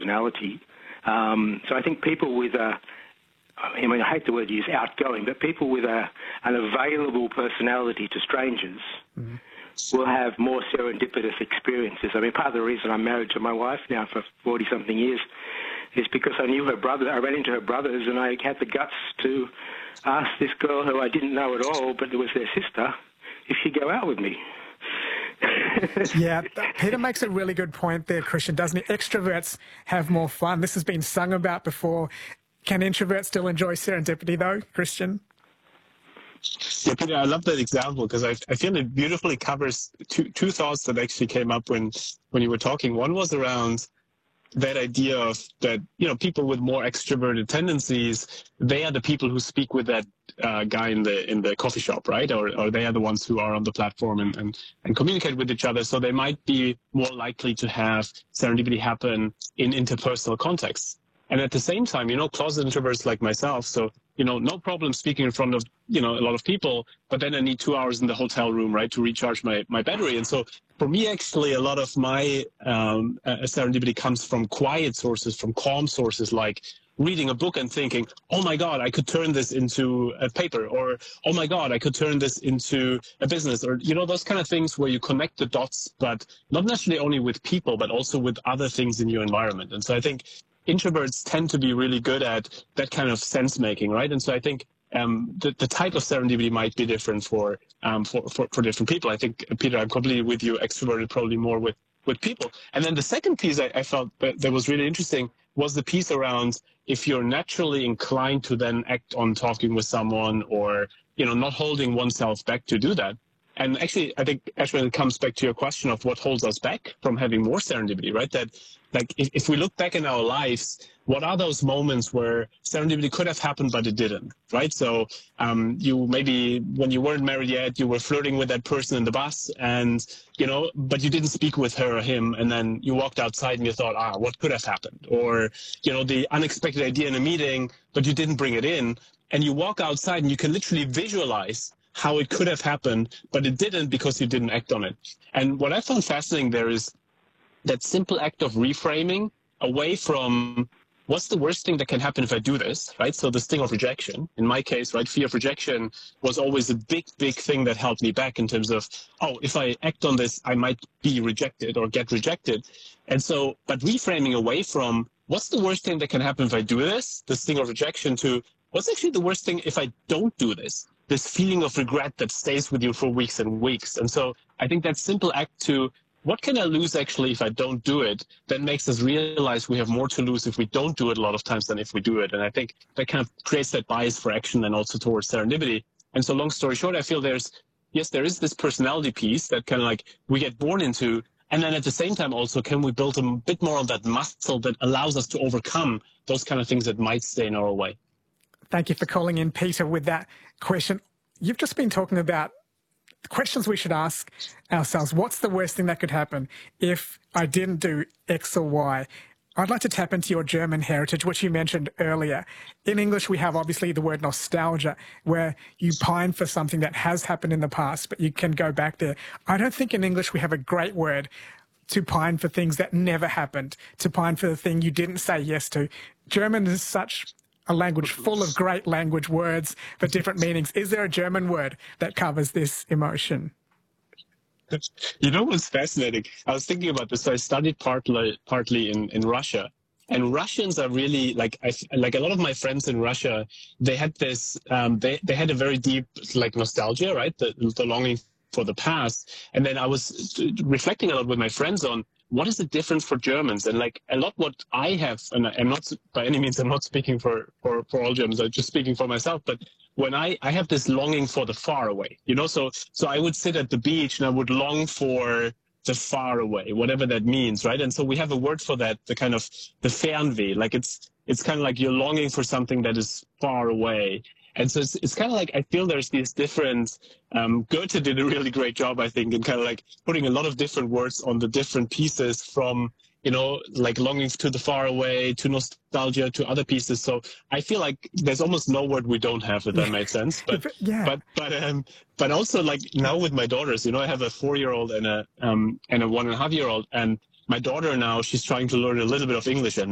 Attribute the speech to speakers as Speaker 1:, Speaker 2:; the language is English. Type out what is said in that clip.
Speaker 1: personality. So I think people with I hate the word use outgoing, but people with an available personality to strangers will have more serendipitous experiences. I mean, part of the reason I'm married to my wife now for 40-something years is because I knew her brother. I ran into her brothers, and I had the guts to ask this girl who I didn't know at all, but it was their sister, if she'd go out with me.
Speaker 2: Yeah, Peter makes a really good point there, Christian, doesn't he? Extroverts have more fun. This has been sung about before. Can introverts still enjoy serendipity, though, Christian?
Speaker 3: Yeah, Peter, I love that example because I feel it beautifully covers two thoughts that actually came up when you were talking. One was around that idea of that, people with more extroverted tendencies, they are the people who speak with that guy in the coffee shop, right? Or they are the ones who are on the platform and communicate with each other. So they might be more likely to have serendipity happen in interpersonal contexts. And at the same time, closet introverts like myself, so, no problem speaking in front of, a lot of people, but then I need 2 hours in the hotel room, right, to recharge my battery. And so for me, actually, a lot of my serendipity comes from quiet sources, from calm sources, like reading a book and thinking, oh my God, I could turn this into a paper, or oh my God, I could turn this into a business, or, those kind of things where you connect the dots, but not necessarily only with people, but also with other things in your environment. And so I think introverts tend to be really good at that kind of sense making, right? And so I think the type of serendipity might be different for different people. I think, Peter, I'm completely with you. Extroverted probably more with people. And then the second piece I felt that was really interesting was the piece around if you're naturally inclined to then act on talking with someone, or not holding oneself back to do that. And actually, I think, Ashwin, it comes back to your question of what holds us back from having more serendipity, right? That, like, if we look back in our lives, what are those moments where serendipity could have happened, but it didn't, right? So you maybe, when you weren't married yet, you were flirting with that person in the bus, and, but you didn't speak with her or him, and then you walked outside and you thought, what could have happened? Or, the unexpected idea in a meeting, but you didn't bring it in, and you walk outside and you can literally visualize how it could have happened, but it didn't because you didn't act on it. And what I found fascinating there is that simple act of reframing away from what's the worst thing that can happen if I do this, right? So the sting of rejection, in my case, right, fear of rejection was always a big thing that held me back in terms of, if I act on this, I might be rejected or get rejected. And so, but reframing away from what's the worst thing that can happen if I do this, the sting of rejection, to what's actually the worst thing if I don't do this? This feeling of regret that stays with you for weeks and weeks. And so I think that simple act to what can I lose actually if I don't do it, that makes us realize we have more to lose if we don't do it a lot of times than if we do it. And I think that kind of creates that bias for action and also towards serendipity. And so long story short, I feel there is this personality piece that kind of like we get born into. And then at the same time also, can we build a bit more of that muscle that allows us to overcome those kind of things that might stay in our way?
Speaker 2: Thank you for calling in, Peter, with that question. You've just been talking about the questions we should ask ourselves. What's the worst thing that could happen if I didn't do X or Y? I'd like to tap into your German heritage, which you mentioned earlier. In English, we have obviously the word nostalgia, where you pine for something that has happened in the past, but you can go back there. I don't think in English we have a great word to pine for things that never happened, to pine for the thing you didn't say yes to. German is such a language full of great language words for different meanings. Is there a German word that covers this emotion?
Speaker 3: What's fascinating? I was thinking about this. So I studied partly in Russia, and Russians are really like a lot of my friends in Russia. They had this. They had a very deep nostalgia, right? The longing for the past. And then I was reflecting a lot with my friends on what is the difference for Germans? And a lot what I have, and I'm not, by any means, I'm not speaking for all Germans, I'm just speaking for myself, but when I have this longing for the far away, so I would sit at the beach and I would long for the far away, whatever that means, right? And so we have a word for that, the kind of the Fernweh, it's kind of like you're longing for something that is far away. And so it's kind of like, I feel there's these different, Goethe did a really great job, I think, in kind of putting a lot of different words on the different pieces from, longing to the far away, to nostalgia, to other pieces. So I feel like there's almost no word we don't have, if that makes sense. But,
Speaker 2: yeah.
Speaker 3: but also now with my daughters, I have a 4-year-old and a 1.5-year-old, and my daughter now, she's trying to learn a little bit of English, and